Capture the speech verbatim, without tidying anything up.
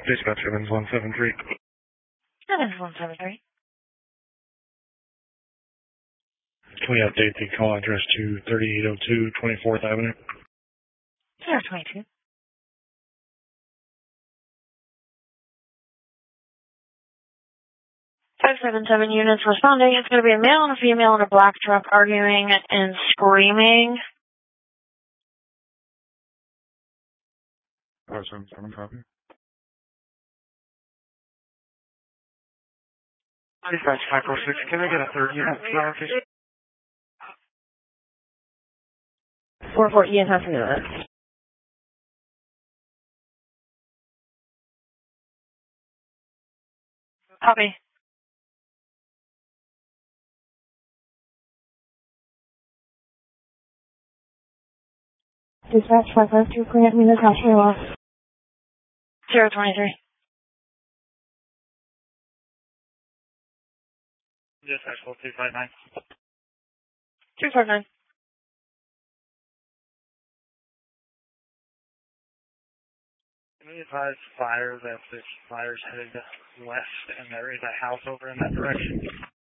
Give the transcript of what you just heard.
Dispatch Evans one seven three. Evans one seven three. Can we update the call address to thirty-eight oh two twenty-fourth Avenue? zero twenty-two. five seven seven units responding. It's going to be a male and a female in a black truck arguing and screaming. five seven seven, copy. Dispatch five four six, can I get a third unit clarification? four four Ian has to know that. Copy. Dispatch five five two, grant me this house for loss. zero twenty-three. Dispatch two five nine. two five nine. Can we advise fire that this fire's headed west and there is a house over in that direction?